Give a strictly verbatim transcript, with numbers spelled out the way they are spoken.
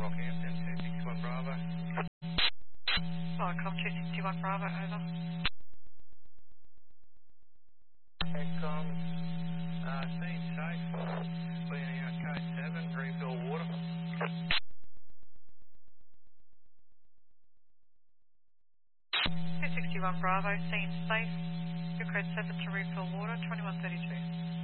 Rockhampton, two sixty-one Bravo. Flycom two sixty-one Bravo, over. Excom, uh, scene safe, clearing out code seven, refill water. two sixty-one Bravo, scene safe. Your code seven to refill water, twenty-one thirty-two.